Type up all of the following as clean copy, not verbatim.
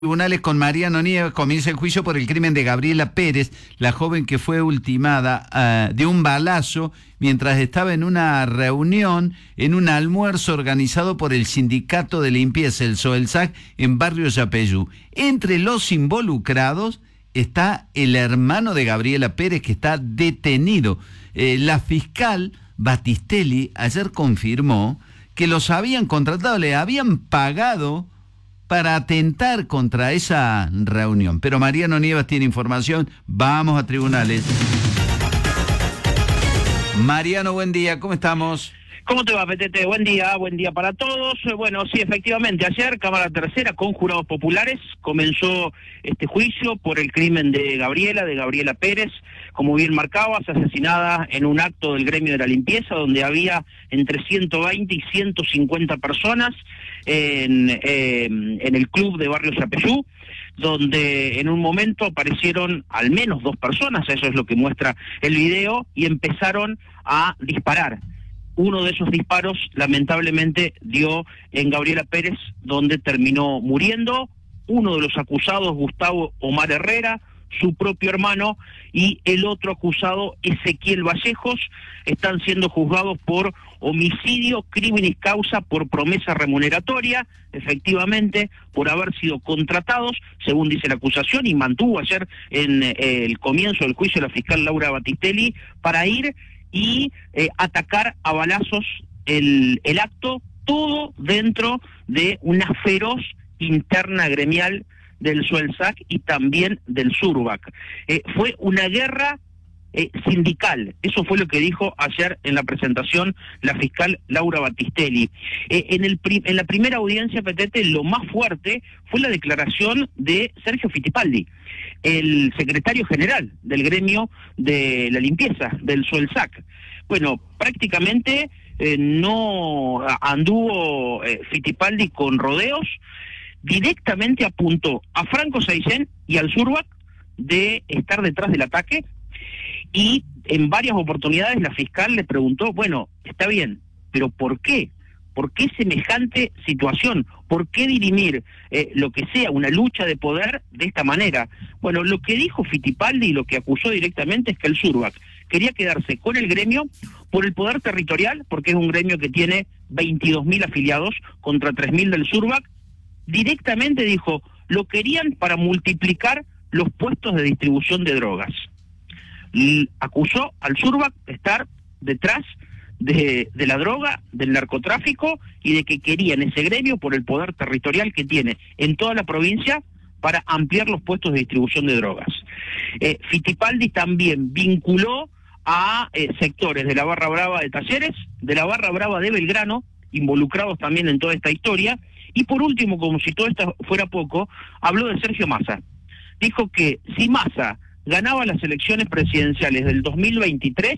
Tribunales con Mariano Nieves comienza el juicio por el crimen de Gabriela Pérez, la joven que fue ultimada de un balazo mientras estaba en una reunión, en un almuerzo organizado por el Sindicato de Limpieza, el SOELSAC, en Barrio Yapeyú. Entre los involucrados está el hermano de Gabriela Pérez, que está detenido. La fiscal Battistelli ayer confirmó que los habían contratado, le habían pagado para atentar contra esa reunión. Pero Mariano Nieves tiene información. Vamos a tribunales. Mariano, buen día, ¿cómo estamos? ¿Cómo te va, Petete? Buen día para todos. Bueno, sí, efectivamente, ayer Cámara Tercera con jurados populares comenzó este juicio por el crimen de Gabriela Pérez, como bien marcabas, asesinada en un acto del gremio de la limpieza, donde había entre 120 y 150 personas en el club de Barrio Yapeyú, donde en un momento aparecieron al menos 2 personas, eso es lo que muestra el video, y empezaron a disparar. Uno de esos disparos, lamentablemente, dio en Gabriela Pérez, donde terminó muriendo. Uno de los acusados, Gustavo Omar Herrera, su propio hermano, y el otro acusado, Ezequiel Vallejos, están siendo juzgados por homicidio, criminis causa, por promesa remuneratoria, efectivamente, por haber sido contratados, según dice la acusación, y mantuvo ayer en el comienzo del juicio la fiscal Laura Battistelli, para ir y atacar a balazos el acto, todo dentro de una feroz interna gremial del SOELSAC y también del SURBAC. Fue una guerra sindical, eso fue lo que dijo ayer en la presentación la fiscal Laura Battistelli. En la primera audiencia, Petete, lo más fuerte fue la declaración de Sergio Fittipaldi, el secretario general del gremio de la limpieza, del SOELSAC. Bueno, prácticamente no anduvo Fittipaldi con rodeos, directamente apuntó a Franco Saicén y al SURBAC de estar detrás del ataque, y en varias oportunidades la fiscal le preguntó, bueno, está bien, pero ¿por qué? ¿Por qué semejante situación? ¿Por qué dirimir lo que sea una lucha de poder de esta manera? Bueno, lo que dijo Fittipaldi y lo que acusó directamente es que el SURBAC quería quedarse con el gremio por el poder territorial, porque es un gremio que tiene 22.000 afiliados contra 3.000 del SURBAC. Directamente dijo, lo querían para multiplicar los puestos de distribución de drogas. Y acusó al SURBAC de estar detrás de la droga, del narcotráfico, y de que querían ese gremio por el poder territorial que tiene en toda la provincia para ampliar los puestos de distribución de drogas. Fittipaldi también vinculó a sectores de la Barra Brava de Talleres, de la Barra Brava de Belgrano, involucrados también en toda esta historia, y por último, como si todo esto fuera poco, habló de Sergio Massa. Dijo que si Massa ganaba las elecciones presidenciales del 2023,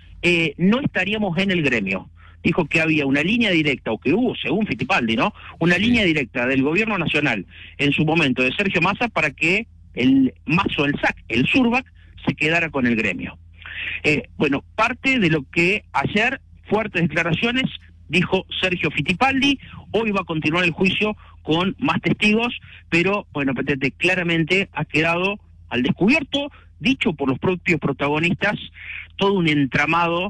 no estaríamos en el gremio. Dijo que había una línea directa, o que hubo, según Fittipaldi, ¿no?, una línea directa del gobierno nacional en su momento de Sergio Massa para que el SAC, el SURBAC, se quedara con el gremio. Bueno, parte de lo que ayer, fuertes declaraciones, dijo Sergio Fittipaldi. Hoy va a continuar el juicio con más testigos, pero, bueno, Petete, claramente ha quedado al descubierto, dicho por los propios protagonistas, todo un entramado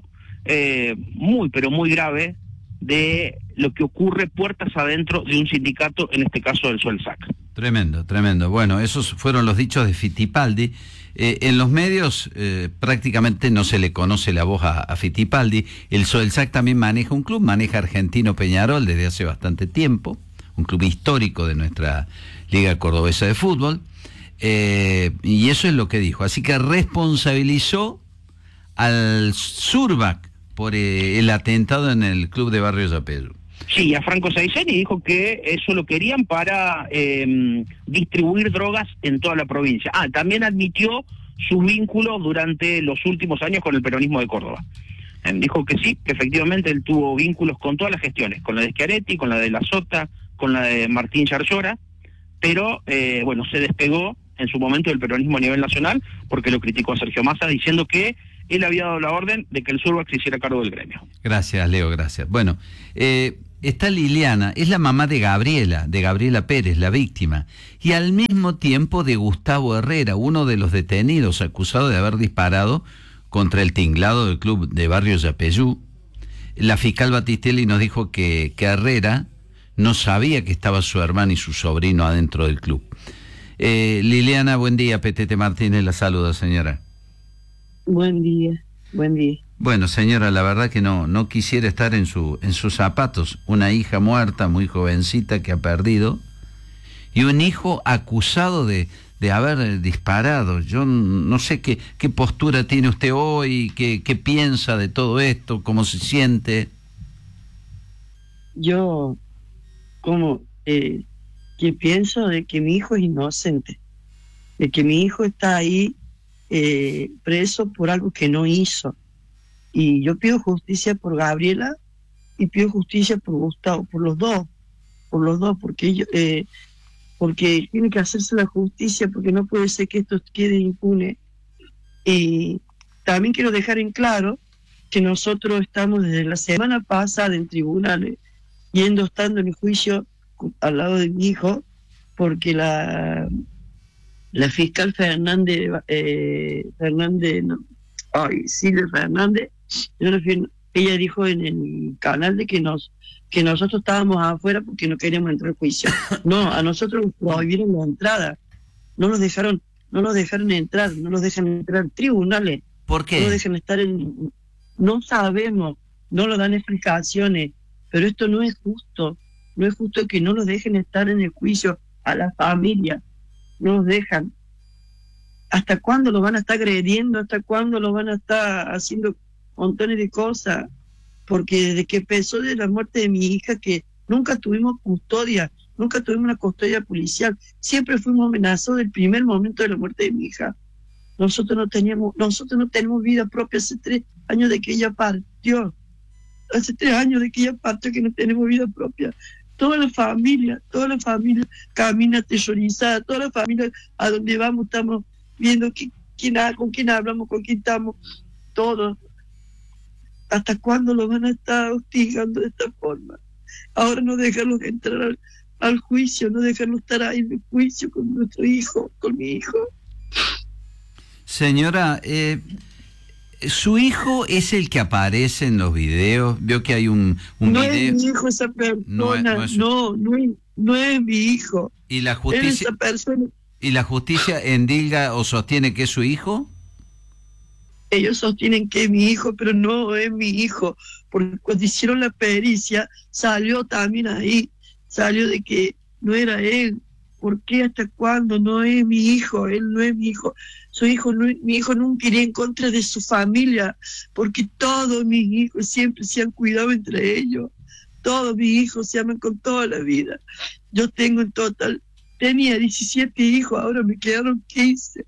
muy, pero muy grave de lo que ocurre puertas adentro de un sindicato, en este caso del SOELSAC. Tremendo, tremendo. Bueno, esos fueron los dichos de Fittipaldi. En los medios prácticamente no se le conoce la voz a Fittipaldi. El SOELSAC también maneja un club, maneja Argentino Peñarol desde hace bastante tiempo, un club histórico de nuestra Liga Cordobesa de Fútbol. Y eso es lo que dijo. Así que responsabilizó al SURBAC por el atentado en el club de Barrio Yapeyú. Sí, a Franco Saicén, y dijo que eso lo querían para distribuir drogas en toda la provincia. También admitió sus vínculos durante los últimos años con el peronismo de Córdoba. Dijo que sí, que efectivamente él tuvo vínculos con todas las gestiones, con la de Schiaretti, con la de La Sota, con la de Martín Yarlora, pero bueno, se despegó en su momento del peronismo a nivel nacional porque lo criticó a Sergio Massa, diciendo que él había dado la orden de que el SURBAC se hiciera cargo del gremio. Gracias, Leo, gracias. Bueno, está Liliana, es la mamá de Gabriela Pérez, la víctima, y al mismo tiempo de Gustavo Herrera, uno de los detenidos acusado de haber disparado contra el tinglado del club de Barrio Yapeyú. La fiscal Batistelli nos dijo que Herrera no sabía que estaba su hermano y su sobrino adentro del club. Liliana, buen día. Petete Martínez la saluda, señora. Buen día, buen día. Bueno, señora, la verdad que no quisiera estar en sus zapatos. Una hija muerta, muy jovencita, que ha perdido, y un hijo acusado de haber disparado. Yo no sé qué postura tiene usted hoy, qué piensa de todo esto, cómo se siente. Yo, que pienso de que mi hijo es inocente, de que mi hijo está ahí preso por algo que no hizo. Y yo pido justicia por Gabriela y pido justicia por Gustavo, por los dos, porque tiene que hacerse la justicia, porque no puede ser que esto quede impune. Y también quiero dejar en claro que nosotros estamos desde la semana pasada en tribunales, estando en el juicio al lado de mi hijo, porque la fiscal Silvia Fernández, ella dijo en el canal de que nosotros estábamos afuera porque no queríamos entrar al juicio. No, a nosotros nos prohibieron la entrada, no nos dejaron entrar, no nos dejan entrar a tribunales. ¿Por qué? No nos dejan estar no sabemos, no nos dan explicaciones, pero esto no es justo que no nos dejen estar en el juicio a la familia, no nos dejan. ¿Hasta cuándo lo van a estar agrediendo? ¿Hasta cuándo lo van a estar haciendo montones de cosas? Porque desde que empezó de la muerte de mi hija, que nunca tuvimos una custodia policial, siempre fuimos amenazados del primer momento de la muerte de mi hija. Nosotros no tenemos vida propia. Hace 3 años de que ella partió. Que no tenemos vida propia. Toda la familia camina aterrorizada, toda la familia a donde vamos estamos viendo con quién hablamos, con quién estamos, todos. ¿Hasta cuándo lo van a estar hostigando de esta forma? Ahora no dejarlos entrar al juicio, no dejarlos estar ahí en el juicio con nuestro hijo, con mi hijo. Señora, ¿su hijo es el que aparece en los videos? Veo que hay un no video. Es mi hijo esa persona, no es mi hijo. ¿Y la justicia, esa persona. ¿Y la justicia endilga o sostiene que es su hijo? Ellos sostienen que es mi hijo, pero no es mi hijo, porque cuando hicieron la pericia salió también ahí, salió de que no era él. ¿Por qué? ¿Hasta cuándo? No es mi hijo, él no es mi hijo. Mi hijo nunca iría en contra de su familia, porque todos mis hijos siempre se han cuidado entre ellos. Todos mis hijos se aman con toda la vida. Yo tengo en total, tenía 17 hijos, ahora me quedaron 15.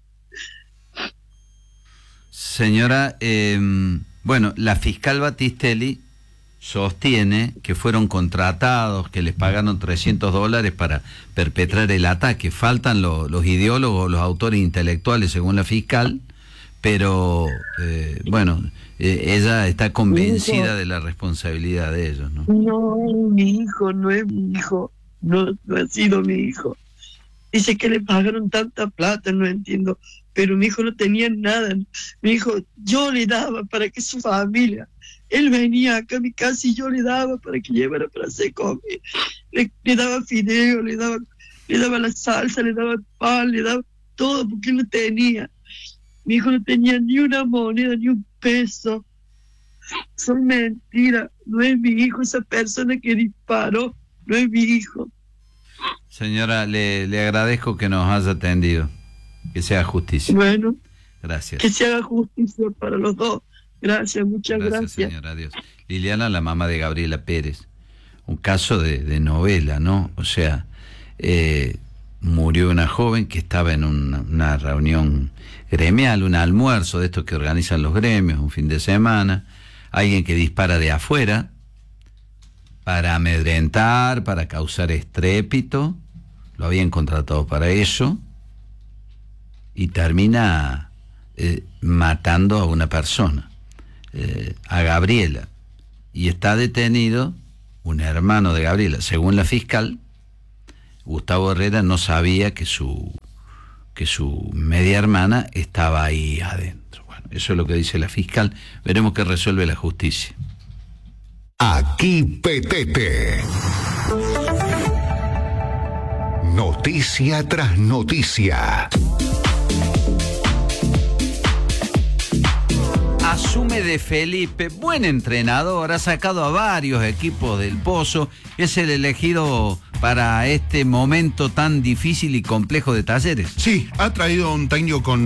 Señora, bueno, la fiscal Batistelli sostiene que fueron contratados, que les pagaron $300 para perpetrar el ataque. Faltan los ideólogos, los autores intelectuales, según la fiscal, pero bueno, ella está convencida de la responsabilidad de ellos, ¿no? No es mi hijo, no es mi hijo, no ha sido mi hijo. Dice que le pagaron tanta plata, no entiendo, pero mi hijo no tenía nada. Mi hijo, yo le daba para que su familia, él venía acá a mi casa y yo le daba para que llevara para hacer comer. Le daba fideo, le daba la salsa, le daba pan, le daba todo, porque él no tenía. Mi hijo no tenía ni una moneda, ni un peso. Son mentiras, no es mi hijo, esa persona que disparó, no es mi hijo. Señora, le agradezco que nos haya atendido. Que se haga justicia. Bueno. Gracias. Que se haga justicia para los dos. Gracias, muchas gracias. Señora, adiós. Liliana, la mamá de Gabriela Pérez. Un caso de novela, ¿no? O sea, murió una joven que estaba en una reunión gremial, un almuerzo de estos que organizan los gremios, un fin de semana. Alguien que dispara de afuera para amedrentar, para causar estrépito. Lo habían contratado para eso. Y termina matando a una persona, a Gabriela. Y está detenido un hermano de Gabriela. Según la fiscal, Gustavo Herrera no sabía que su media hermana estaba ahí adentro. Bueno, eso es lo que dice la fiscal. Veremos qué resuelve la justicia. Aquí Petete. Noticia tras noticia. Asume De Felipe, buen entrenador, ha sacado a varios equipos del pozo, es el elegido para este momento tan difícil y complejo de Talleres. Sí, ha traído un técnico con